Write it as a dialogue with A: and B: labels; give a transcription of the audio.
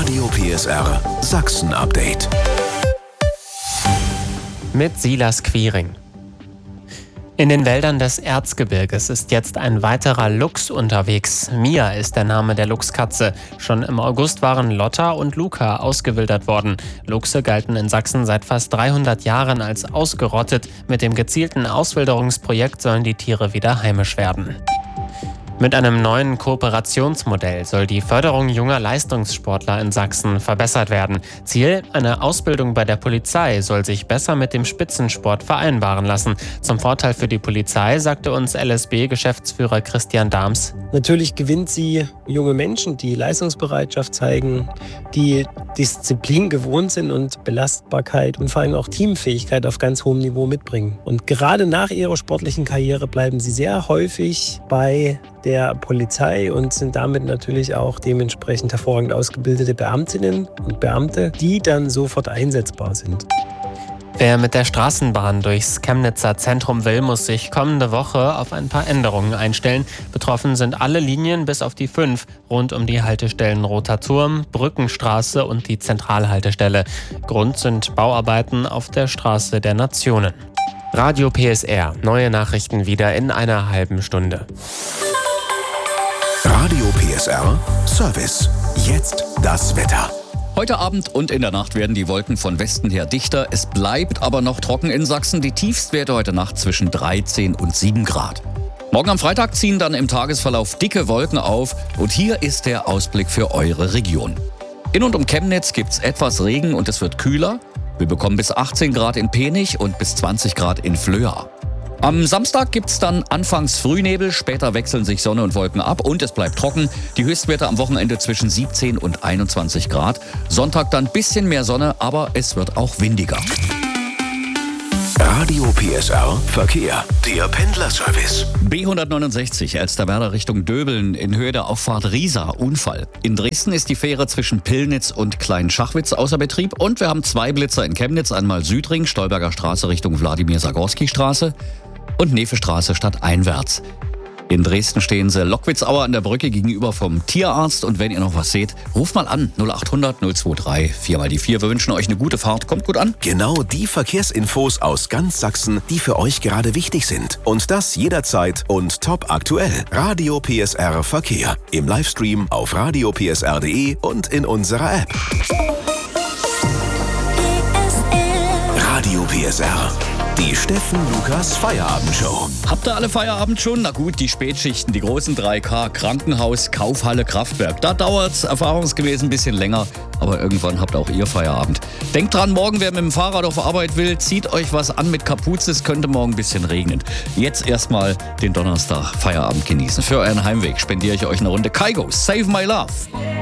A: Radio PSR Sachsen Update.
B: Mit Silas Quiring. In den Wäldern des Erzgebirges ist jetzt ein weiterer Luchs unterwegs. Mia ist der Name der Luchskatze. Schon im August waren Lotta und Luca ausgewildert worden. Luchse galten in Sachsen seit fast 300 Jahren als ausgerottet. Mit dem gezielten Auswilderungsprojekt sollen die Tiere wieder heimisch werden. Mit einem neuen Kooperationsmodell soll die Förderung junger Leistungssportler in Sachsen verbessert werden. Ziel: eine Ausbildung bei der Polizei soll sich besser mit dem Spitzensport vereinbaren lassen. Zum Vorteil für die Polizei, sagte uns LSB-Geschäftsführer Christian Dahms.
C: Natürlich gewinnt sie junge Menschen, die Leistungsbereitschaft zeigen, die Disziplin gewohnt sind und Belastbarkeit und vor allem auch Teamfähigkeit auf ganz hohem Niveau mitbringen. Und gerade nach ihrer sportlichen Karriere bleiben sie sehr häufig bei der Polizei und sind damit natürlich auch dementsprechend hervorragend ausgebildete Beamtinnen und Beamte, die dann sofort einsetzbar sind.
B: Wer mit der Straßenbahn durchs Chemnitzer Zentrum will, muss sich kommende Woche auf ein paar Änderungen einstellen. Betroffen sind alle Linien bis auf die 5 rund um die Haltestellen Roter Turm, Brückenstraße und die Zentralhaltestelle. Grund sind Bauarbeiten auf der Straße der Nationen. Radio PSR. Neue Nachrichten wieder in einer halben Stunde.
A: Radio PSR Service. Jetzt das Wetter.
D: Heute Abend und in der Nacht werden die Wolken von Westen her dichter. Es bleibt aber noch trocken in Sachsen. Die Tiefstwerte heute Nacht zwischen 13 und 7 Grad. Morgen am Freitag ziehen dann im Tagesverlauf dicke Wolken auf. Und hier ist der Ausblick für eure Region. In und um Chemnitz gibt's etwas Regen und es wird kühler. Wir bekommen bis 18 Grad in Penich und bis 20 Grad in Flöa. Am Samstag gibt's dann anfangs Frühnebel, später wechseln sich Sonne und Wolken ab und es bleibt trocken. Die Höchstwerte am Wochenende zwischen 17 und 21 Grad. Sonntag dann bisschen mehr Sonne, aber es wird auch windiger.
A: Radio PSR Verkehr. Der Pendlerservice.
D: B169 Elsterwerda Richtung Döbeln in Höhe der Auffahrt Riesa. Unfall. In Dresden ist die Fähre zwischen Pillnitz und Kleinschachwitz außer Betrieb. Und wir haben 2 Blitzer in Chemnitz. Einmal Südring, Stolberger Straße Richtung Wladimir-Sagorski-Straße und Nefe-Straße stadteinwärts. In Dresden stehen sie Lockwitzauer an der Brücke gegenüber vom Tierarzt. Und wenn ihr noch was seht, ruft mal an 0800 023 4x4. Wir wünschen euch eine gute Fahrt. Kommt gut an.
A: Genau die Verkehrsinfos aus ganz Sachsen, die für euch gerade wichtig sind. Und das jederzeit und top aktuell. Radio PSR Verkehr. Im Livestream auf radiopsr.de und in unserer App. Radio PSR. Die Steffen Lukas Feierabendshow.
D: Habt ihr alle Feierabend schon? Na gut, die Spätschichten, die großen 3K, Krankenhaus, Kaufhalle, Kraftwerk. Da dauert es erfahrungsgemäß ein bisschen länger, aber irgendwann habt auch ihr Feierabend. Denkt dran, morgen, wer mit dem Fahrrad auf Arbeit will, zieht euch was an mit Kapuze, es könnte morgen ein bisschen regnen. Jetzt erstmal den Donnerstag Feierabend genießen. Für euren Heimweg spendiere ich euch eine Runde Kaigo, Save My Love.